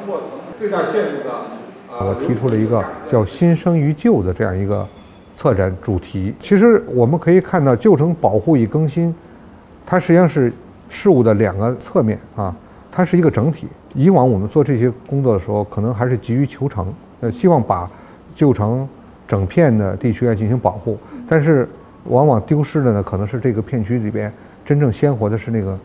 过程最大限度的。 我提出了一个叫“新生于旧”的这样一个策展主题。其实我们可以看到，旧城保护与更新，它实际上是事物的两个侧面啊，它是一个整体。以往我们做这些工作的时候，可能还是急于求成，希望把旧城整片的地区进行保护，但是往往丢失的呢，可能是这个片区里边真正鲜活的是那个